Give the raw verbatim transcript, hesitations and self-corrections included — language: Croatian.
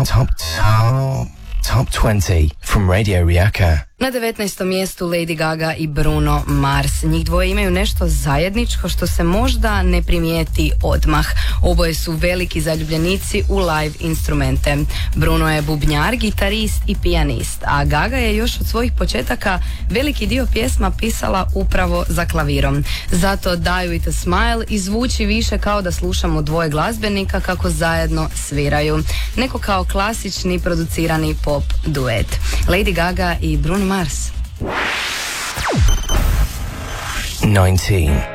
top, top, top, top twenty from Radio Rijeka. Na devetnaestom mjestu Lady Gaga i Bruno Mars. Njih dvoje imaju nešto zajedničko što se možda ne primijeti odmah. Oboje su veliki zaljubljenici u live instrumente. Bruno je bubnjar, gitarist i pijanist, a Gaga je još od svojih početaka veliki dio pjesma pisala upravo za klavirom. Zato Die With A Smile i zvuči više kao da slušamo dvoje glazbenika kako zajedno sviraju. Neko kao klasični producirani pop duet. Lady Gaga i Bruno Mars. nineteen.